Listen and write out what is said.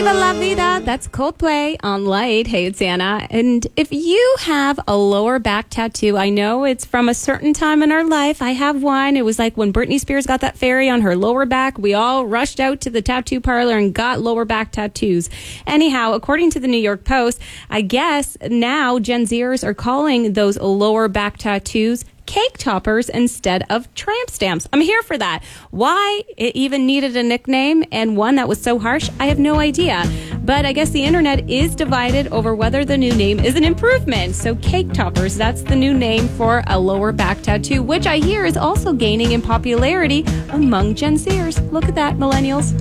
Viva la vida. That's Coldplay on Light. Hey, it's Anna. And if you have a lower back tattoo, I know it's from a certain time in our life. I have one. It was like when Britney Spears got that fairy on her lower back. We all rushed out to the tattoo parlor and got lower back tattoos. Anyhow, according to the New York Post, I guess now Gen Zers are calling those lower back tattoos cake toppers instead of tramp stamps. I'm here for that. Why it even needed a nickname and one that was so harsh, I have no idea. But I guess the internet is divided over whether the new name is an improvement. So cake toppers, that's the new name for a lower back tattoo, which I hear is also gaining in popularity among Gen Zers. Look at that, millennials.